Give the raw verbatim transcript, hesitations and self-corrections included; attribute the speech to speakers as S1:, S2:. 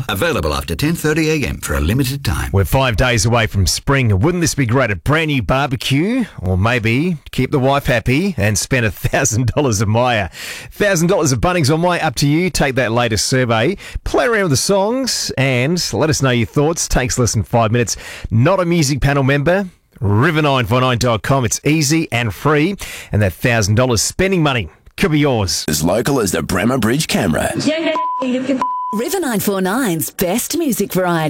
S1: Available after ten thirty a m for a limited time.
S2: We're five days away from spring. Wouldn't this be great? A brand new barbecue? Or maybe keep the wife happy and spend one thousand dollars at Myer. one thousand dollars at Bunnings or Myer, up to you. Take that latest survey, play around with the songs, and let us know your thoughts. Takes less than five minutes. Not a music panel member? river nine four nine dot com. It's easy and free. And that one thousand dollars spending money could be yours.
S3: As local as the Bremer Bridge camera.
S4: River nine four nine's best music variety.